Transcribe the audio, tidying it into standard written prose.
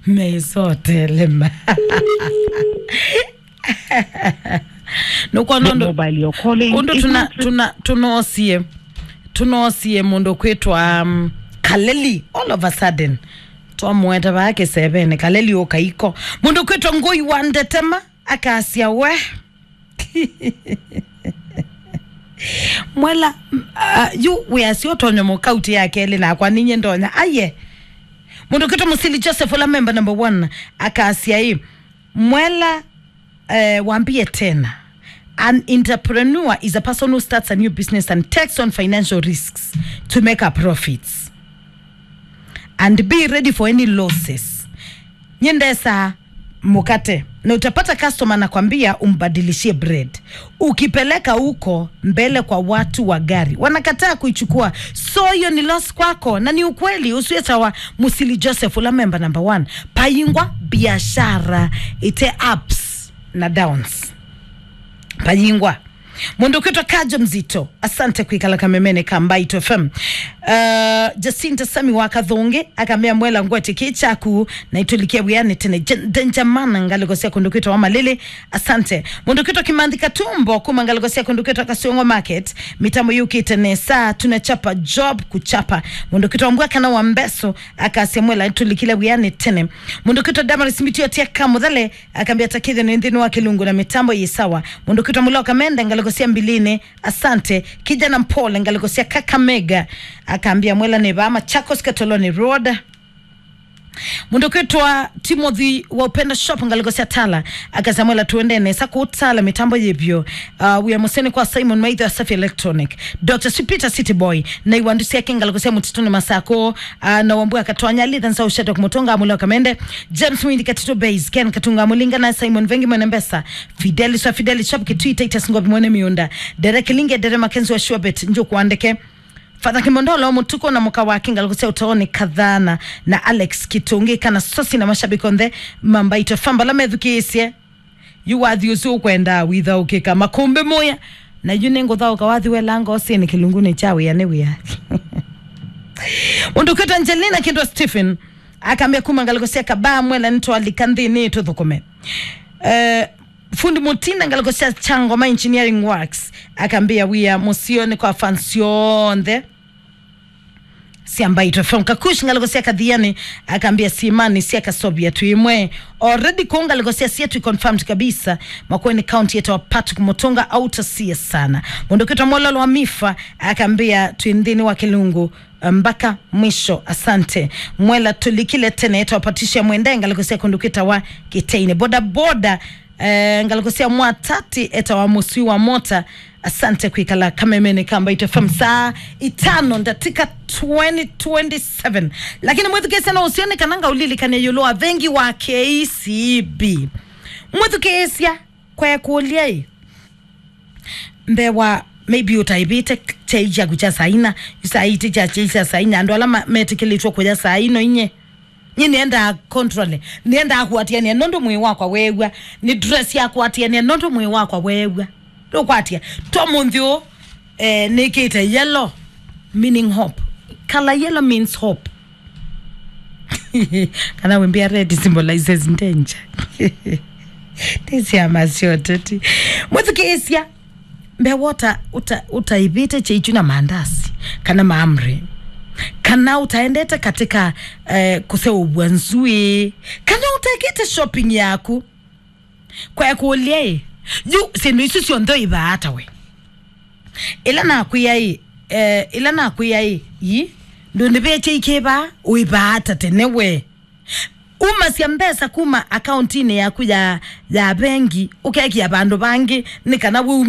Mesotelema. No kwa nondo mobile you're calling. Undo tunosie mundo kwetu Kaleli all of a sudden. Toa mweta wake 7 Kaleli okaiko. Mundo kwetu ngoi wandetema akasia we. Mwela we asio tonyo mokauti yake ele na kwa ninye ndonya aye. Mundo kwetu Musili Joseph la member number 1 akasia hii. Mwela wambie tena. An entrepreneur is a person who starts a new business and takes on financial risks to make a profits and be ready for any losses. Nyendesa mukate na utapata customer na kwambia umbadilishie bread. Ukipeleka huko mbele kwa watu wa gari wanakataa kuichukua, so hiyo ni loss kwako. Na ni ukweli. Usiweta wa Musili Joseph la member number 1 payingwa biashara ite ups na downs. Payingwa Mundo kwetu Kajo Mzito, asante kuikala Kamemene Kambaito FM. Jacinta Sami Wakathonge akamea Mwela Ngwete kichaku na itulikia wiani tene Denjamana ngaligosia kundu kwetu wa Malele, asante. Mundo kwetu Kimandika Tumbo kuma ngaligosia kundu kwetu Kasiongo Market mitamo yuki tene saa tunachapa job kuchapa. Mundo kwetu Mbwaka na Wambeso akasia Mwela itulikia wiani tene. Mundo kwetu Damaris Mitio Tia Kamudhale akambia takidhi nindinu wa Kilungu na mitambo yisawa. Mundo kwetu Mwela Kamenda ngaligosia Mbiline, asante. Kijana Mpole ngaligosia Kakamega akaambia Mwela Neva Chakos Katoloni Road. Mundo kwetu wa Timothy wa Upenda Shop ngaligosia Tala akasema Mwela tuendene sako utala mitambo yebyo. We are museni kwa Simon Maitha Safi Electronic Dr. Sipita City Boy na iwandusia ngaligosia Mutituni Masako na Wambua Katwanya Litha Nsa Usheto Kumutonga Mwela Kamende James Mwindi Katito Base Ken Katunga Mulinga na Simon Vengi Mwenembesa Fideli Shop Kitwita Itasingobi Mwene Miunda Derek Linge Dere Makenzi wa Shuabet Njo kuandeke Father Kimondolo Mutuko na muka waki ngaligosia utaoni Kadhana na Alex Kitungi kana sosi na mashabiki onde Mambaito Famba la medhukisie yu wadhi usu kwenda witha ukika makumbe moya na yunengo dhao kawadhi we lango osi ni kilunguni chawe ya newe ya Undukutu Angelina Kindwa Stephen akambia kuma ngaligosia Kabaa Mwela nito alikandhi ni ito dhukume Fundi Mutina ngaligosia Changoma Engineering Works akambia wia musione kwa fansionde Siambaito Fonka Kush ngaligosia Kadhiani akambia Simani siaka Sobia tuimwe already konga ngaligosia siya confirmed kabisa Makueni county yetu wa Patrick Motonga auta siya sana. Mundo kwetu Mwololo wa Mifa akambia tuindini wa Kilungu mpaka mwisho, asante. Mwela tulikile tene yetu wapatisha mwende ngaligosia kundukita wa Kiteine boda ngaligosia Mwatati eta wa Musui wa Mota, asante kuikala Kamemene Kambaito FM saa 5 ndatika 2027. Lakini mwethu kesi na usione kananga ulili kane yuloa vengi wa KCB mwethu kesi ya kwa ya kuoliai mbewa maybe utaibite cheija kucha saina yusaiti cha cheija saina ando alama metikilitwa kuja saino inye Nyini enda control nienda kuatia ni nondo mwe wako wewa ni dress yako atia ni nondo mwe wako wewa do kwatia to mundio nikite yellow meaning hope. Color yellow means hope. Kana wembia red symbolizes danger. Tisi amasiotati mwethukesia mbe wota utaibite cheichuna mandasi kana maamri kana utaendeta katika kuseo ubwanzui kana utakite shopping yaku kwa kuolie yu sinu isu siondo iba hata we ila na kuyai yi ndo nibeche ikeba uiba hata tenewe uma siambesa kuma accountine yaku ya bengi ukeki ya bandu bangi nikana